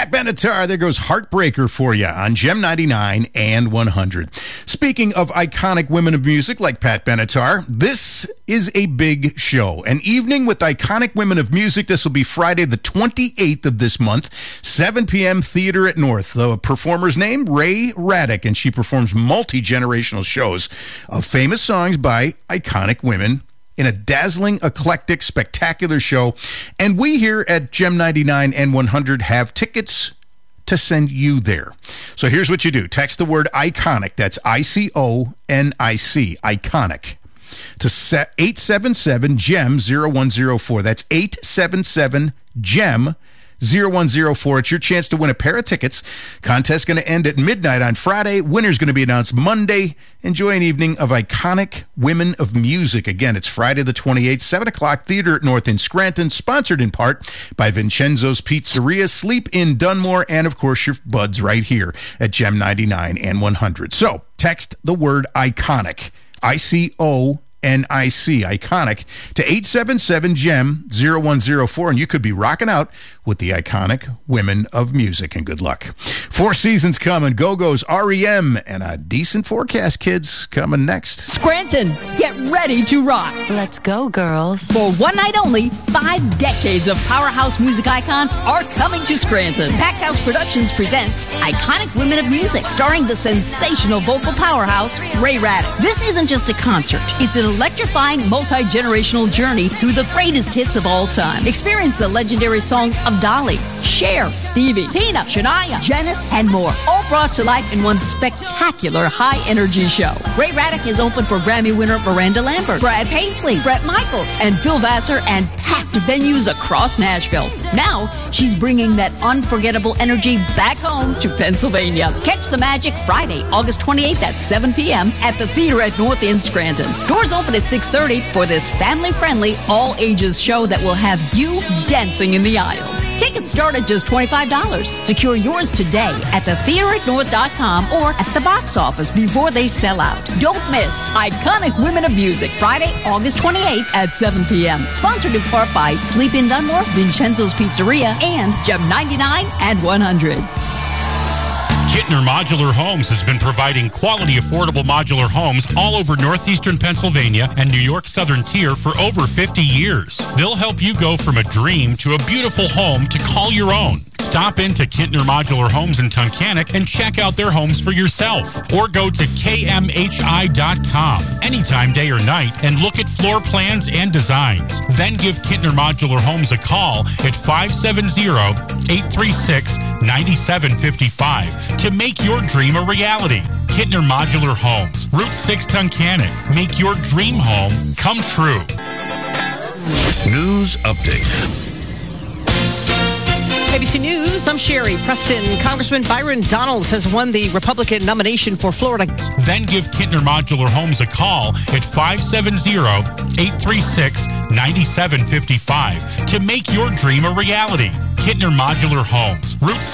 Pat Benatar, there goes Heartbreaker for you on Gem 99 and 100. Speaking of iconic women of music like Pat Benatar, this is a big show. An evening with iconic women of music. This will be Friday the 28th of this month, 7 p.m. Theater at North. The performer's name, Ray Raddick, and she performs multi-generational shows of famous songs by iconic women in a dazzling, eclectic, spectacular show. And we here at Gem 99 and 100 have tickets to send you there. So here's what you do. Text the word iconic, that's ICONIC, iconic, to 877-GEM-0104. That's 877-GEM-0104. It's your chance to win a pair of tickets. Contest going to end at midnight on Friday. Winner's going to be announced Monday. Enjoy an evening of iconic women of music. Again, it's Friday the 28th, 7 o'clock, Theater at North in Scranton, sponsored in part by Vincenzo's Pizzeria, Sleep in Dunmore, and of course your buds right here at Gem 99 and 100. So text the word iconic, ICONIC, iconic, to 877-GEM-0104, and you could be rocking out with the iconic women of music. And good luck. Four Seasons coming, Go-Go's REM, and a decent forecast, kids, coming next. Scranton, get ready to rock. Let's go, girls. For one night only, 5 decades of powerhouse music icons are coming to Scranton. Packed House Productions presents Iconic Women of Music, starring the sensational vocal powerhouse, Ray Raddick. This isn't just a concert. It's an electrifying, multi-generational journey through the greatest hits of all time. Experience the legendary songs of Dolly, Cher, Stevie, Tina, Shania, Janice, and more, all brought to life in one spectacular high-energy show. Ray Raddick is open for Grammy winner Miranda Lambert, Brad Paisley, Bret Michaels, and Phil Vassar, and packed venues across Nashville. Now, she's bringing that unforgettable energy back home to Pennsylvania. Catch the magic Friday, August 28th at 7 p.m. at the Theater at North in Scranton. Doors open at 6:30 for this family-friendly, all-ages show that will have you dancing in the aisles. Tickets start at just $25. Secure yours today at thetheateratnorth.com or at the box office before they sell out. Don't miss Iconic Women of Music, Friday, August 28th at 7 p.m. Sponsored in part by Sleep in Dunmore, Vincenzo's Pizzeria, and Gem 99 and 100. Kittner Modular Homes has been providing quality, affordable modular homes all over northeastern Pennsylvania and New York's southern tier for over 50 years. They'll help you go from a dream to a beautiful home to call your own. Stop into Kittner Modular Homes in Tunkhannock and check out their homes for yourself. Or go to KMHI.com anytime, day or night, and look at floor plans and designs. Then give Kittner Modular Homes a call at 570-836-9755 to make your dream a reality. Kittner Modular Homes, Route 6 Tunkhannock. Make your dream home come true. News update. ABC News, I'm Sherry Preston. Congressman Byron Donalds has won the Republican nomination for Florida. Then give Kittner Modular Homes a call at 570-836-9755 to make your dream a reality. Kittner Modular Homes, Route